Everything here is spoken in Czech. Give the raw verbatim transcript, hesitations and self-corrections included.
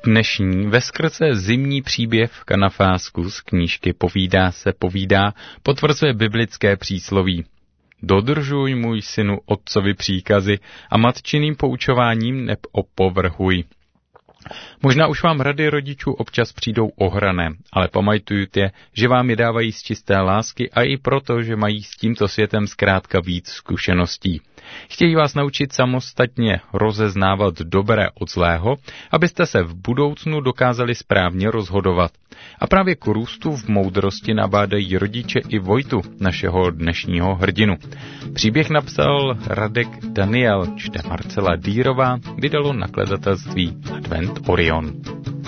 Dnešní veskrze zimní příběh v Kanafásku z knížky Povídá se povídá potvrzuje biblické přísloví. Dodržuj, můj synu, otcovi příkazy a matčiným poučováním neopovrhuj. Možná už vám rady rodičů občas přijdou ohrané, ale pamatujte, že vám je dávají z čisté lásky a i proto, že mají s tímto světem zkrátka víc zkušeností. Chtějí vás naučit samostatně rozeznávat dobré od zlého, abyste se v budoucnu dokázali správně rozhodovat. A právě k růstu v moudrosti nabádají rodiče i Vojtu, našeho dnešního hrdinu. Příběh napsal Radek Daniel, čte Marcela Dýrová, vydalo nakladatelství Advent Orion.